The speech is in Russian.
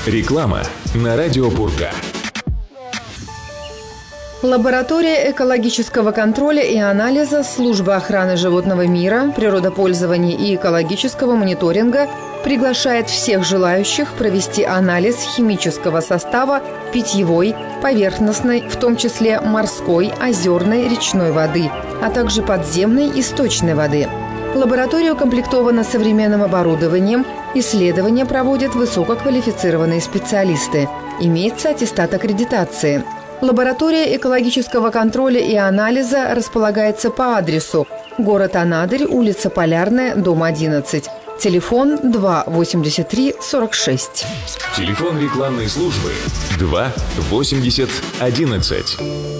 Реклама на радио Пурга. Лаборатория экологического контроля и анализа Службы охраны животного мира, природопользования и экологического мониторинга приглашает всех желающих провести анализ химического состава питьевой, поверхностной, в том числе морской, озерной, речной воды, а также подземной и сточной воды. Лаборатория укомплектована современным оборудованием, исследования проводят высококвалифицированные специалисты. Имеется аттестат аккредитации. Лаборатория экологического контроля и анализа располагается по адресу: город Анадырь, улица Полярная, дом 11. Телефон 2 83 46. Телефон рекламной службы 2 80 11.